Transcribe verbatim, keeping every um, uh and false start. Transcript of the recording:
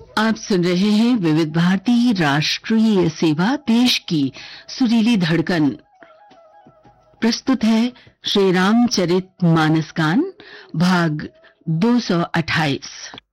आप सुन रहे हैं विविध भारती राष्ट्रीय सेवा, देश की सुरीली धड़कन। प्रस्तुत है श्री रामचरित मानस गान, भाग दो सौ अट्ठाईस।